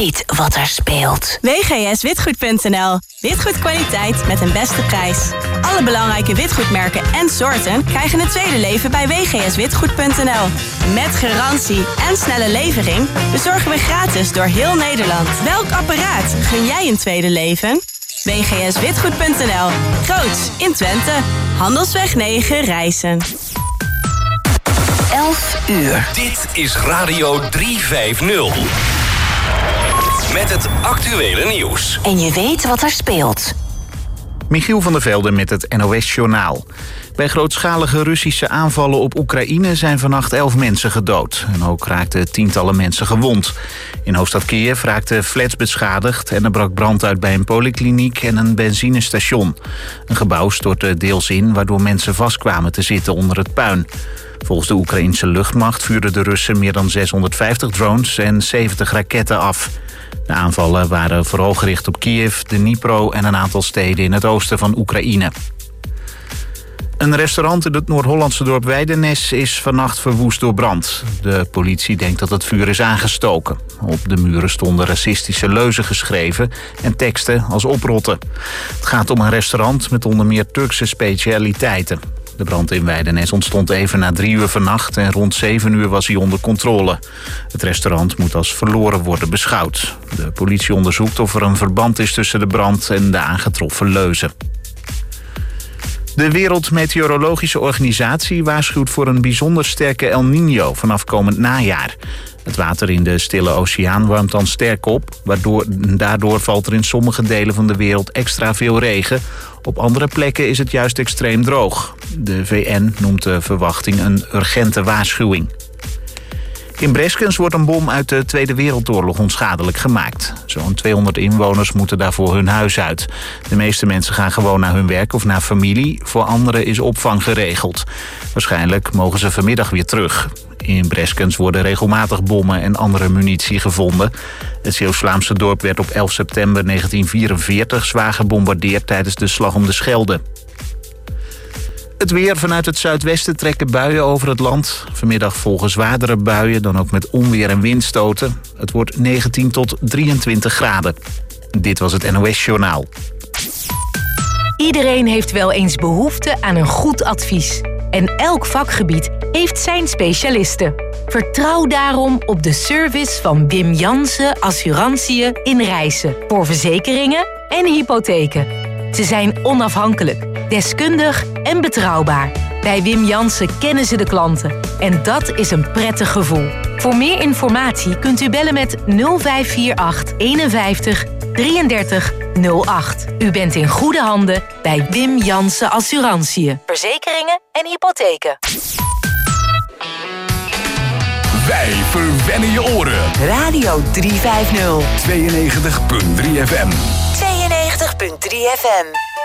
weet wat er speelt. WGS-witgoed.nl. Witgoedkwaliteit met een beste prijs. Alle belangrijke witgoedmerken en soorten krijgen een tweede leven bij WGS-witgoed.nl. Met garantie en snelle levering bezorgen we gratis door heel Nederland. Welk apparaat gun jij een tweede leven? WGS-witgoed.nl. Groots in Twente. Handelsweg 9 Rijssen. 11 uur. Dit is Radio 350. Met het actuele nieuws. En je weet wat er speelt. Michiel van der Velde met het NOS-journaal. Bij grootschalige Russische aanvallen op Oekraïne zijn vannacht 11 mensen gedood. En ook raakten tientallen mensen gewond. In hoofdstad Kiev raakten flats beschadigd en er brak brand uit bij een polykliniek en een benzinestation. Een gebouw stortte deels in, waardoor mensen vastkwamen te zitten onder het puin. Volgens de Oekraïnse luchtmacht vuurden de Russen meer dan 650 drones en 70 raketten af. De aanvallen waren vooral gericht op Kiev, Dnipro en een aantal steden in het oosten van Oekraïne. Een restaurant in het Noord-Hollandse dorp Weidenes is vannacht verwoest door brand. De politie denkt dat het vuur is aangestoken. Op de muren stonden racistische leuzen geschreven en teksten als oprotten. Het gaat om een restaurant met onder meer Turkse specialiteiten. De brand in Weidenes ontstond even na 3 uur vannacht en rond 7 uur was hij onder controle. Het restaurant moet als verloren worden beschouwd. De politie onderzoekt of er een verband is tussen de brand en de aangetroffen leuzen. De Wereldmeteorologische Organisatie waarschuwt voor een bijzonder sterke El Niño vanaf komend najaar. Het water in de Stille Oceaan warmt dan sterk op. Daardoor valt er in sommige delen van de wereld extra veel regen. Op andere plekken is het juist extreem droog. De VN noemt de verwachting een urgente waarschuwing. In Breskens wordt een bom uit de Tweede Wereldoorlog onschadelijk gemaakt. Zo'n 200 inwoners moeten daarvoor hun huis uit. De meeste mensen gaan gewoon naar hun werk of naar familie. Voor anderen is opvang geregeld. Waarschijnlijk mogen ze vanmiddag weer terug. In Breskens worden regelmatig bommen en andere munitie gevonden. Het Zeeuws-Vlaamse dorp werd op 11 september 1944 zwaar gebombardeerd tijdens de Slag om de Schelde. Het weer: vanuit het zuidwesten trekken buien over het land. Vanmiddag volgen zwaardere buien, dan ook met onweer en windstoten. Het wordt 19 tot 23 graden. Dit was het NOS-journaal. Iedereen heeft wel eens behoefte aan een goed advies. En elk vakgebied heeft zijn specialisten. Vertrouw daarom op de service van Wim Jansen Assurantiën in Rijssen. Voor verzekeringen en hypotheken. Ze zijn onafhankelijk, deskundig en betrouwbaar. Bij Wim Jansen kennen ze de klanten. En dat is een prettig gevoel. Voor meer informatie kunt u bellen met 0548 51 33 08. U bent in goede handen bij Wim Jansen Assurantiën. Verzekeringen en hypotheken. Wij verwennen je oren. Radio 350. 92.3 FM. 92.3 FM.